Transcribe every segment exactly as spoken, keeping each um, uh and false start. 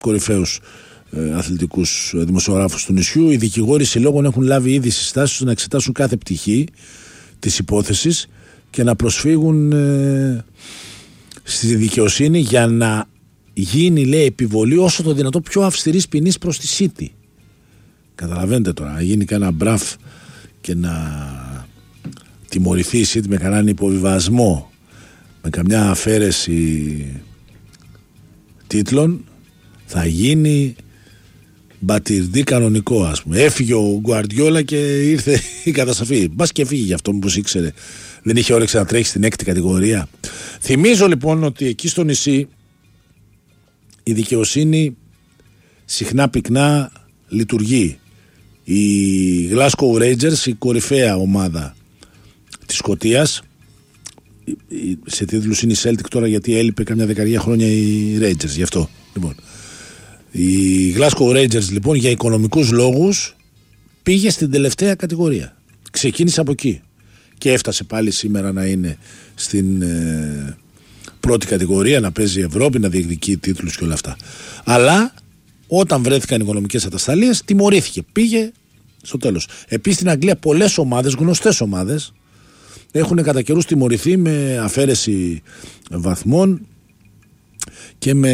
κορυφαίους ε, αθλητικούς ε, δημοσιογράφους του νησιού. Οι δικηγόροι συλλόγων έχουν λάβει ήδη συστάσεις να εξετάσουν κάθε πτυχή της υπόθεσης και να προσφύγουν ε, στη δικαιοσύνη για να γίνει, λέει, επιβολή όσο το δυνατό πιο αυστηρής ποινής προς τη City. Καταλαβαίνετε τώρα, να γίνει κανένα μπραφ και να τιμωρηθεί η City με κανέναν υποβιβασμό, με καμιά αφαίρεση τίτλων, θα γίνει μπατιρντή κανονικό, ας πούμε. Έφυγε ο Γκουαρντιόλα και ήρθε η καταστροφή. Μπας και φύγει γι' αυτό, μήπως ήξερε, δεν είχε όρεξη να τρέχει στην έκτη κατηγορία. Θυμίζω λοιπόν ότι εκεί στο νησί η δικαιοσύνη συχνά πυκνά λειτουργεί. Η Glasgow Rangers, η κορυφαία ομάδα της Σκωτίας, σε τίτλους είναι η Celtic τώρα γιατί έλειπε καμιά δεκαετία χρόνια η Rangers, γι' αυτό λοιπόν. Η Glasgow Rangers λοιπόν για οικονομικούς λόγους πήγε στην τελευταία κατηγορία, ξεκίνησε από εκεί και έφτασε πάλι σήμερα να είναι στην ε, πρώτη κατηγορία, να παίζει η Ευρώπη, να διεκδικεί τίτλους και όλα αυτά. Αλλά όταν βρέθηκαν οικονομικές ατασταλίες τιμωρήθηκε, πήγε στο τέλος. Επίσης στην Αγγλία πολλές ομάδες, γνωστές ομάδες, έχουν κατά καιρούς τιμωρηθεί με αφαίρεση βαθμών και με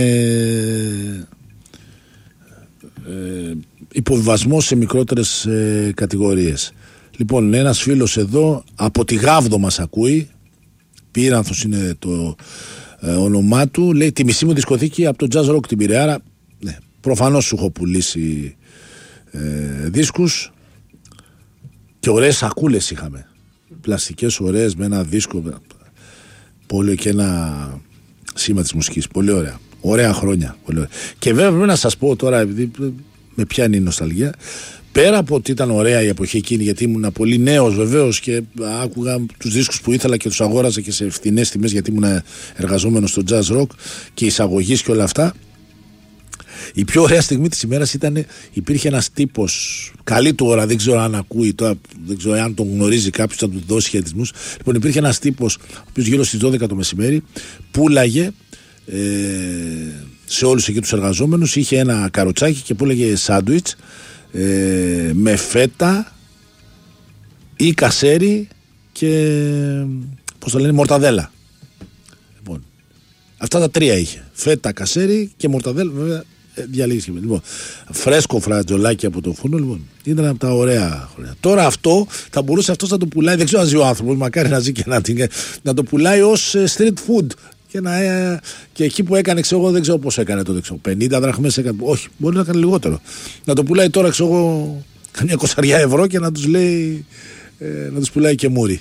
ε, υποβιβασμό σε μικρότερες ε, κατηγορίες. Λοιπόν, ένας φίλος εδώ από τη Γάβδο μας ακούει, Πύρανθος είναι το ε, όνομά του, λέει τη μισή μου δισκοθήκη από το Jazz Rock την πήρε, άρα ναι, προφανώς σου έχω πουλήσει ε, δίσκους και ωραίες σακούλες είχαμε, πλαστικές ωραίες με ένα δίσκο πολύ και ένα σήμα της μουσικής, πολύ ωραία, ωραία χρόνια, πολύ ωραία. Και βέβαια πρέπει να σας πω τώρα, επειδή με πιάνει η νοσταλγία, πέρα από ότι ήταν ωραία η εποχή εκείνη, γιατί ήμουν πολύ νέος βεβαίως και άκουγα τους δίσκους που ήθελα και τους αγόραζα και σε φθηνές τιμές, γιατί ήμουν εργαζόμενος στο jazz rock και εισαγωγής και όλα αυτά. Η πιο ωραία στιγμή της ημέρας ήταν, υπήρχε ένας τύπος, καλή του ώρα, δεν ξέρω αν ακούει τώρα, δεν ξέρω αν τον γνωρίζει κάποιος, θα του δώσει χαιρετισμούς. Λοιπόν, υπήρχε ένας τύπος, ο οποίος γύρω στις δώδεκα το μεσημέρι πούλαγε ε, σε όλους εκεί τους εργαζόμενους, είχε ένα καροτσάκι και πούλαγε σάντουιτς ε, με φέτα ή κασέρι και πώς το λένε, μορταδέλα. Λοιπόν, αυτά τα τρία είχε, φέτα, κασέρι και μορταδέλα, βέβαια διαλύγει. Λοιπόν, φρέσκο φρατζολάκι από το φούρνο, λοιπόν, ήταν από τα ωραία χρόνια. Τώρα αυτό θα μπορούσε αυτός να το πουλάει, δεν ξέρω αν ζει ο άνθρωπος, μακάρι να ζει και να, να το πουλάει ως street food. Και, να, και εκεί που έκανε, ξέρω εγώ, δεν ξέρω πώς έκανε τότε, ξέρω, πενήντα δραχμές έκανε, όχι, μπορεί να κάνει λιγότερο. Να το πουλάει τώρα, ξέρω εγώ, καμιά κοσαριά ευρώ και να τους λέει, ε, να τους πουλάει και μούρι.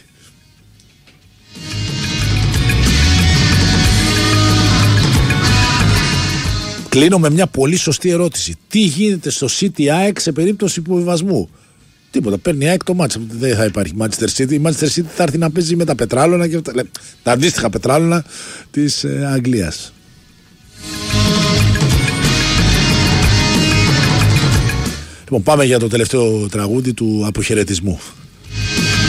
Κλείνω με μια πολύ σωστή ερώτηση. Τι γίνεται στο City ΑΕΚ σε περίπτωση υποβιβασμού? Τίποτα. Παίρνει η ΑΕΚ το μάτς. Δεν θα υπάρχει Manchester City. Η Manchester City θα έρθει να παίζει με τα πετράλωνα και τα αντίστοιχα πετράλωνα της ε, Αγγλίας. Λοιπόν, πάμε για το τελευταίο τραγούδι του αποχαιρετισμού.